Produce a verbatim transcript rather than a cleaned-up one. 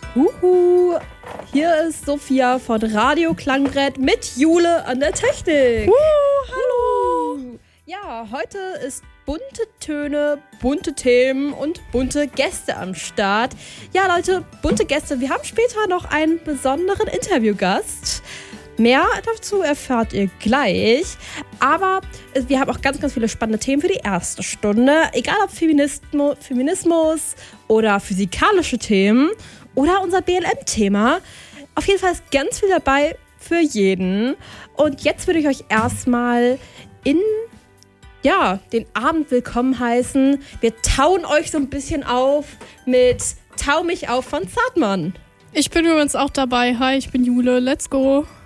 Huhu, hier ist Sophia von Radio Klangbrett mit Jule an der Technik. Uh, hallo. Ja, heute ist bunte Töne, bunte Themen und bunte Gäste am Start. Ja, Leute, bunte Gäste. Wir haben später noch einen besonderen Interviewgast. Mehr dazu erfahrt ihr gleich. Aber wir haben auch ganz, ganz viele spannende Themen für die erste Stunde. Egal ob Feminismus, Feminismus oder physikalische Themen oder unser B L M-Thema. Auf jeden Fall ist ganz viel dabei für jeden. Und jetzt würde ich euch erstmal in ja, den Abend willkommen heißen. Wir tauen euch so ein bisschen auf mit Tau mich auf von Zartmann. Ich bin übrigens auch dabei. Hi, ich bin Jule. Let's go.